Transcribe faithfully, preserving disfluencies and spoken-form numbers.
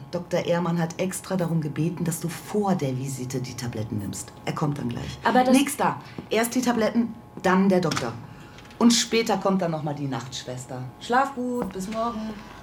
Doktor Ehrmann hat extra darum gebeten, dass du vor der Visite die Tabletten nimmst. Er kommt dann gleich. Aber das... Nix da. Erst die Tabletten, dann der Doktor. Und später kommt dann noch mal die Nachtschwester. Schlaf gut, bis morgen.